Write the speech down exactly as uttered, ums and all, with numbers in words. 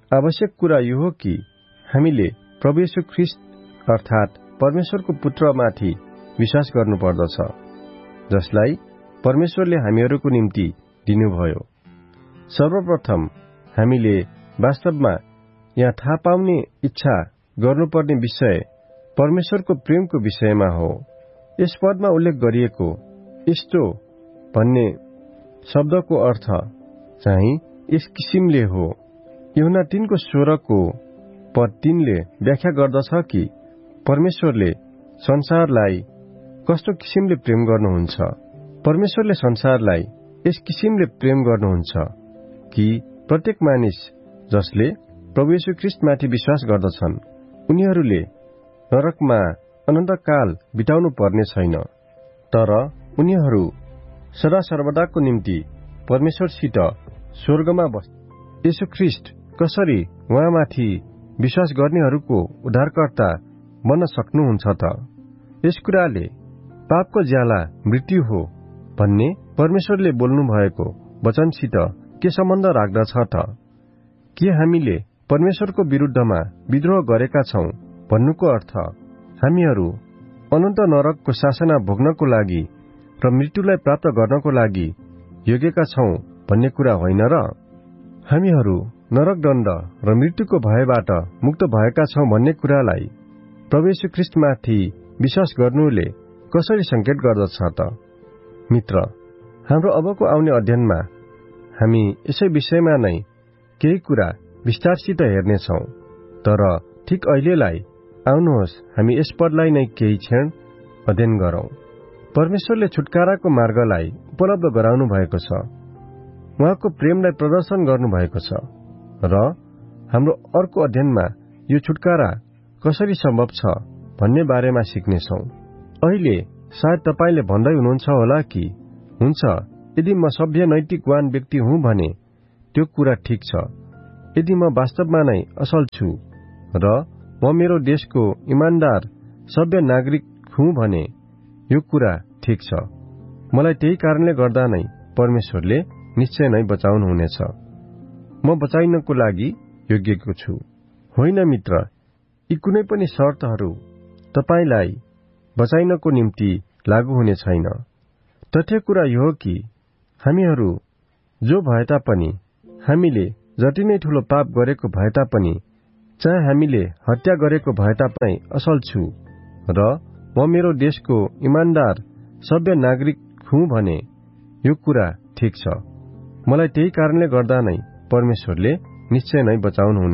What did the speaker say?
आवश्यक कुरा यो हो कि हामीले प्रभु येशू ख्रीष्ट अर्थात परमेश्वरको पुत्रमाथि विश्वास गर्नुपर्दछ, जसलाई परमेश्वरले हामीहरूको निम्ति दिनुभयो। सर्वप्रथम हामीले वास्तवमा यहाँ थाहा पाउने इच्छा गर्नुपर्ने विषय परमेश्वरको प्रेमको विषयमा हो। यस पदमा उल्लेख गरिएको यस्तो भन्ने शब्दको अर्थ चाहिँ यस किसिमले हो। यूहन्ना तीनको सोह्रको पद तीनले व्याख्या गर्दछ कि परमेश्वरले संसारलाई कस्तो किसिमले प्रेम गर्नुहुन्छ। परमेश्वरले संसारलाई यस किसिमले प्रेम गर्नुहुन्छ कि प्रत्येक मानिस जसले प्रभु येशू ख्रीष्टमाथि विश्वास गर्दछन् उनीहरूले नरकमा अनन्तकाल बिताउनु पर्ने छैन, तर उनीहरू सदा सर्वदाको निम्ति परमेश्वरसित स्वर्गमा बस्। येशू ख्रीष्ट कसरी उहाँमाथि विश्वास गर्नेहरूको उद्धारकर्ता बन्न सक्नुहुन्छ त? यस कुराले पापको ज्याला मृत्यु हो भन्ने परमेश्वरले बोल्नु भएको वचनसित के सम्बन्ध राख्दछ त? के हामीले परमेश्वरको विरुद्धमा विद्रोह गरेका छौं भन्नुको अर्थ हामीहरू अनन्त नरकको शासना भोग्नको लागि र मृत्युलाई प्राप्त गर्नको लागि योग्यका छौं भन्ने कुरा होइन र? हामीहरू नरक दण्ड र मृत्युको भयबाट मुक्त भएका छौं भन्ने कुरालाई प्रभु येशू ख्रीष्टमाथि विश्वास गर्नुले कसरी संकेत गर्दछ त? मित्र, हाम्रो अबको आउने अध्ययनमा हामी यसै विषयमा नै केही कुरा विस्तारसित हेर्नेछौं, तर ठिक अहिलेलाई आउनुहोस् हामी यस पदलाई नै केही क्षण अध्ययन गरौं। परमेश्वरले छुटकाराको मार्गलाई उपलब्ध गराउनु भएको छ, उहाँको प्रेमलाई प्रदर्शन गर्नु भएको छ र हाम्रो अर्को अध्ययनमा यो छुटकारा कसरी सम्भव छ भन्ने बारेमा सिक्नेछौं। अहिले सायद तपाईले भन्दै हुनुहुन्छ होला कि हुन्छ, यदि म सभ्य नैतिकवान व्यक्ति हुँ भने त्यो कुरा ठिक छ। यदि म वास्तवमा नै असल छु र म मेरो देशको इमान्दार सभ्य नागरिक हुँ भने यो कुरा ठिक छ। मलाई त्यही कारणले गर्दा नै परमेश्वरले निश्चय नै बचाउनु हुनेछ। म बचाइनको लागि योग्यको छु। होइन मित्र, यी कुनै पनि शर्तहरू तपाईलाई बचाइनको निम्ति लागू हुने छैन। तथ्य कुरा यो हो कि हामीहरू जो भए तापनि, हामीले जति नै ठूलो पाप गरेको भए तापनि, चाहे हामीले हत्या गरेको भए तापनि असल छु र म मेरो देशको इमान्दार सभ्य नागरिक हुँ भने यो कुरा ठिक छ। मलाई त्यही कारणले गर्दा नै परमेश्वरले निश्चय नै बचाउनु